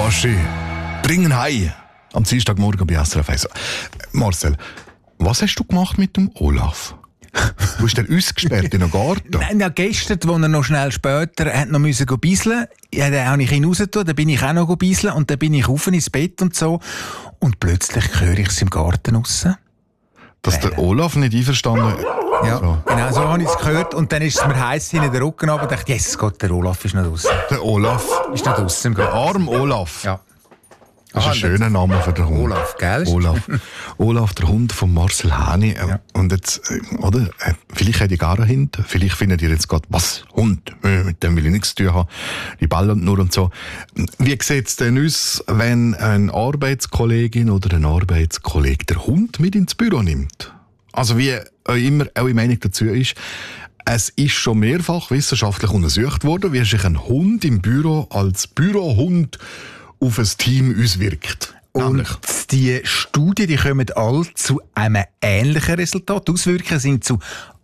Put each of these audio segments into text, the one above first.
Baschi, dringend heim. Am Dienstagmorgen bei SRF 1. Marcel, was hast du gemacht mit dem Olaf? Du hast den ausgesperrt in den Garten? Nein, gestern, als er noch schnell später hat noch müssen beiseln, habe ich ihn rausgetan, dann bin ich auch noch beiseln und dann bin ich rauf ins Bett und so. Und plötzlich höre ich es im Garten raus. Dass der Olaf nicht einverstanden ist? Ja, so. Genau, so habe ich es gehört. Und dann ist es mir heiß hinter den Rücken runter und dachte, Jesus Gott, der Olaf ist noch draussen. Der Olaf? Ist noch draussen im Der Garten. arme Olaf? Ja. Das ist ein schöner Name für den Hund. Olaf, gell? Olaf, der Hund von Marcel Häni. Ja. Und jetzt, oder? Vielleicht hat ihr gar einen Hund. Vielleicht findet ihr jetzt gerade, was? Hund? Mit dem will ich nichts zu tun haben. Die bellen nur und so. Wie sieht es denn aus, wenn eine Arbeitskollegin oder ein Arbeitskollege der Hund mit ins Büro nimmt? Also wie immer eure Meinung dazu ist, es ist schon mehrfach wissenschaftlich untersucht worden, wie sich ein Hund im Büro als Bürohund auf ein Team auswirkt. Und die Studien, die kommen alle zu einem ähnlichen Resultat. Die Auswirkungen sind zu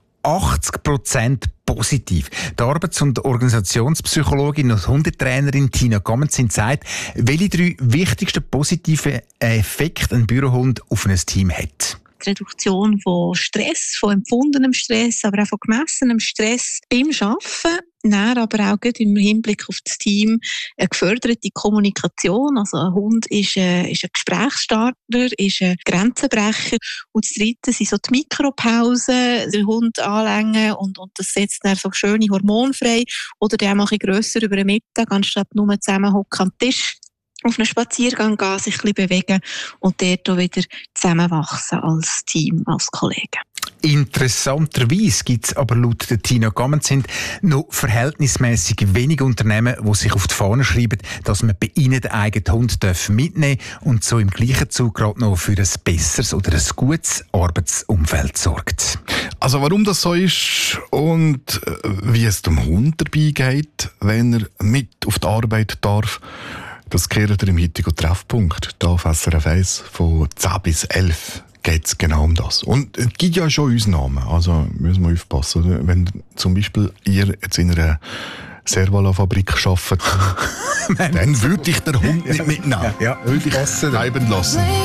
80% positiv. Die Arbeits- und Organisationspsychologin und Hundetrainerin Tina Gamenzin sagt, welche 3 wichtigsten positiven Effekte ein Bürohund auf ein Team hat. Die Reduktion von Stress, von empfundenem Stress, aber auch von gemessenem Stress beim Arbeiten. Dann aber auch im Hinblick auf das Team eine geförderte Kommunikation. Also ein Hund ist ein Gesprächsstarter, ist ein Grenzenbrecher. Und das Dritte sind so die Mikropausen, den Hund anlängen und das setzt dann so schöne Hormone frei. Oder der mache ich grösser über den Mittag, anstatt nur zusammenhocken am Tisch. Auf einen Spaziergang gehen, sich ein bisschen bewegen und dort auch wieder zusammenwachsen als Team, als Kollegen. Interessanterweise gibt es aber laut der Tina Gamenzin noch verhältnismäßig wenige Unternehmen, die sich auf die Fahne schreiben, dass man bei ihnen den eigenen Hund mitnehmen darf und so im gleichen Zug gerade noch für ein besseres oder ein gutes Arbeitsumfeld sorgt. Also warum das so ist und wie es dem Hund dabei geht, wenn er mit auf die Arbeit darf, das kehrt ihr im heutigen Treffpunkt, hier auf SRF 1 von 10 bis 11 geht es genau um das. Und es gibt ja schon Ausnahmen, also müssen wir aufpassen. Wenn zum Beispiel ihr jetzt in einer Servala-Fabrik arbeitet, dann würde ich den Hund nicht mitnehmen. Ja, würde ich bleiben lassen.